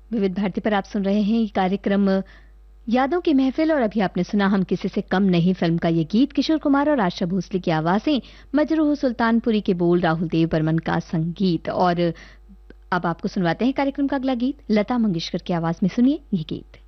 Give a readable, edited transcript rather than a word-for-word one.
विविध भारती पर आप सुन रहे हैं ये कार्यक्रम यादों की महफिल, और अभी आपने सुना हम किसी से कम नहीं फिल्म का ये गीत। किशोर कुमार और आशा भोसले की आवाजें, मजरूह सुल्तानपुरी के बोल, राहुल देव बर्मन का संगीत। और अब आपको सुनवाते हैं कार्यक्रम का अगला गीत। लता मंगेशकर की आवाज में सुनिए ये गीत।